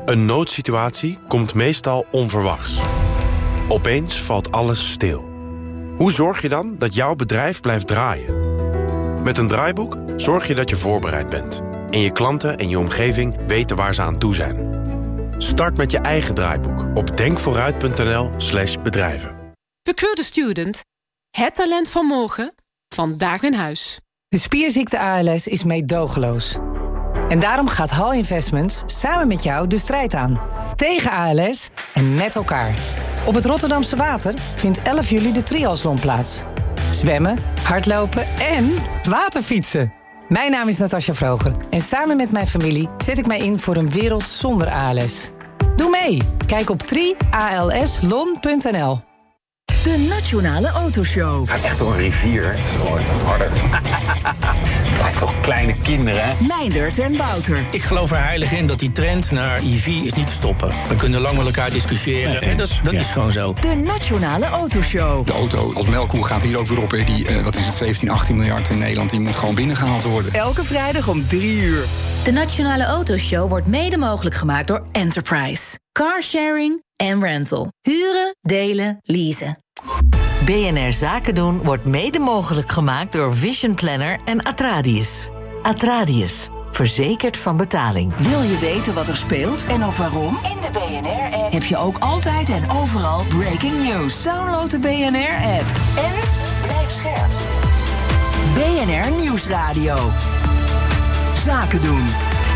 Een noodsituatie komt meestal onverwachts. Opeens valt alles stil. Hoe zorg je dan dat jouw bedrijf blijft draaien? Met een draaiboek zorg je dat je voorbereid bent. En je klanten en je omgeving weten waar ze aan toe zijn. Start met je eigen draaiboek op denkvooruit.nl/bedrijven. Recruit a Student. Het talent van morgen, vandaag in huis. De spierziekte ALS is meedogenloos. En daarom gaat HAL Investments samen met jou de strijd aan. Tegen ALS en met elkaar. Op het Rotterdamse Water vindt 11 juli de triathlon plaats. Zwemmen, hardlopen en waterfietsen. Mijn naam is Natasja Vroger en samen met mijn familie zet ik mij in voor een wereld zonder ALS. Doe mee! Kijk op trialslon.nl. De Nationale Autoshow. Gaat echt door een rivier. Gewoon harder. Blijft toch kleine kinderen, hè? Meindert en Wouter. Ik geloof er heilig in dat die trend naar EV is niet te stoppen. We kunnen lang met elkaar discussiëren. En dat is gewoon zo. De Nationale Autoshow. De auto als melkkoe gaat hier ook weer op. Die, wat is het, 17, 18 miljard in Nederland. Die moet gewoon binnengehaald worden. Elke vrijdag om 3 uur. De Nationale Autoshow wordt mede mogelijk gemaakt door Enterprise. Carsharing en rental. Huren, delen, leasen. BNR Zaken doen wordt mede mogelijk gemaakt door Vision Planner en Atradius. Atradius, verzekerd van betaling. Wil je weten wat er speelt en ook waarom? In de BNR-app heb je ook altijd en overal breaking news. Download de BNR-app en blijf scherp. BNR Nieuwsradio. Zaken doen.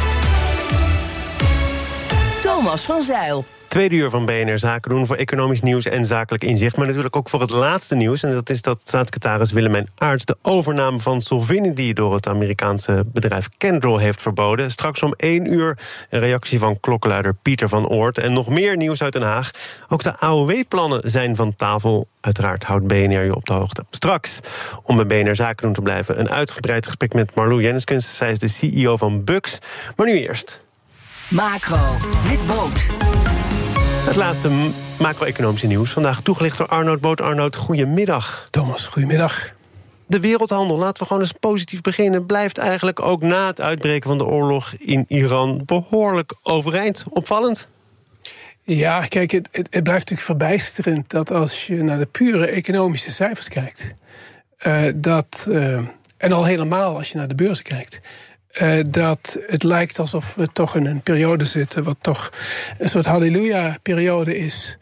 Thomas van Zijl. Tweede uur van BNR Zaken doen voor economisch nieuws en zakelijk inzicht. Maar natuurlijk ook voor het laatste nieuws. En dat is dat staatssecretaris Willemijn Aarts de overname van Solvinity door het Amerikaanse bedrijf Kyndryl heeft verboden. Straks om 1 uur een reactie van klokkenluider Pieter van Oort. En nog meer nieuws uit Den Haag. Ook de AOW-plannen zijn van tafel. Uiteraard houdt BNR je op de hoogte. Straks, om bij BNR Zaken doen te blijven, een uitgebreid gesprek met Marlou Jenniskens. Zij is de CEO van Bux. Maar nu eerst. Macro, Rick Boot. Het laatste macro-economische nieuws. Vandaag toegelicht door Arnoud Boot. Arnoud, goedemiddag. Thomas, goedemiddag. De wereldhandel, laten we gewoon eens positief beginnen, blijft eigenlijk ook na het uitbreken van de oorlog in Iran behoorlijk overeind. Opvallend. Ja, kijk, het blijft natuurlijk verbijsterend dat als je naar de pure economische cijfers kijkt, en al helemaal als je naar de beurzen kijkt, dat het lijkt alsof we toch in een periode zitten wat toch een soort halleluja-periode is.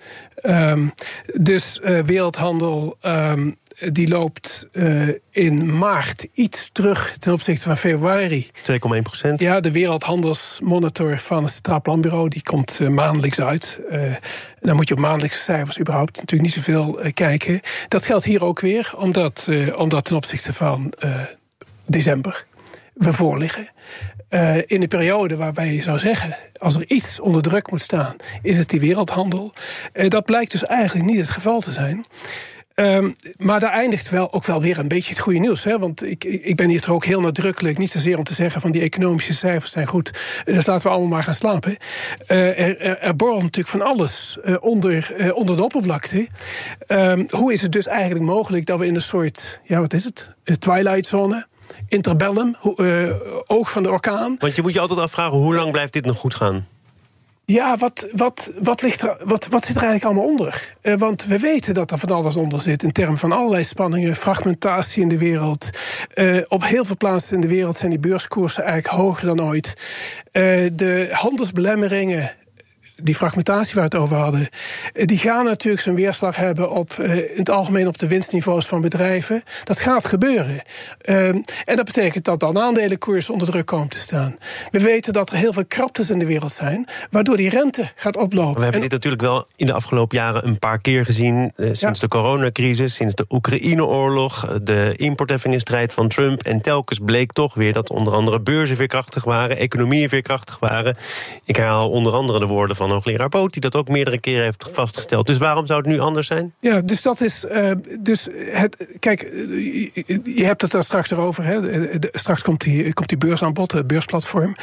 Dus wereldhandel die loopt in maart iets terug ten opzichte van februari. 2,1%. Ja, de Wereldhandelsmonitor van het Centraal Planbureau die komt maandelijks uit. Dan moet je op maandelijkse cijfers überhaupt natuurlijk niet zoveel kijken. Dat geldt hier ook weer, omdat ten opzichte van december we voorliggen. In een periode waarbij je zou zeggen, als er iets onder druk moet staan, is het die wereldhandel. Dat blijkt dus eigenlijk niet het geval te zijn. Maar daar eindigt ook wel weer een beetje het goede nieuws. Hè? Want ik ben hier toch ook heel nadrukkelijk, niet zozeer om te zeggen van die economische cijfers zijn goed, dus laten we allemaal maar gaan slapen. Er borrelt natuurlijk van alles onder de oppervlakte. Hoe is het dus eigenlijk mogelijk dat we in een soort, Twilight Zone, interbellum, oog van de orkaan. Want je moet je altijd afvragen, hoe lang blijft dit nog goed gaan? Ja, wat zit er eigenlijk allemaal onder? Want we weten dat er van alles onder zit in termen van allerlei spanningen, fragmentatie in de wereld. Op heel veel plaatsen in de wereld zijn die beurskoersen eigenlijk hoger dan ooit. De handelsbelemmeringen, die fragmentatie waar we het over hadden, die gaan natuurlijk zijn weerslag hebben op in het algemeen op de winstniveaus van bedrijven. Dat gaat gebeuren. En dat betekent dat dan aandelenkoersen onder druk komen te staan. We weten dat er heel veel kraptes in de wereld zijn, waardoor die rente gaat oplopen. We hebben dit natuurlijk wel in de afgelopen jaren een paar keer gezien. Sinds de coronacrisis, sinds de Oekraïne-oorlog, de importheffingenstrijd van Trump. En telkens bleek toch weer dat onder andere beurzen veerkrachtig waren, economieën veerkrachtig waren. Ik herhaal onder andere de woorden van hoogleraar Boot, die dat ook meerdere keren heeft vastgesteld. Dus waarom zou het nu anders zijn? Ja, dus dat is. Kijk, je hebt het daar straks erover. Hè? Straks komt die beurs aan bod, het beursplatform.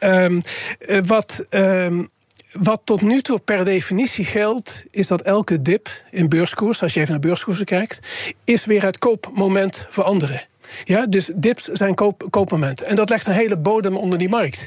Wat tot nu toe per definitie geldt, is dat elke dip in beurskoers, als je even naar beurskoersen kijkt, is weer het koopmoment voor anderen. Ja, dus dips zijn koopmomenten. En dat legt een hele bodem onder die markt.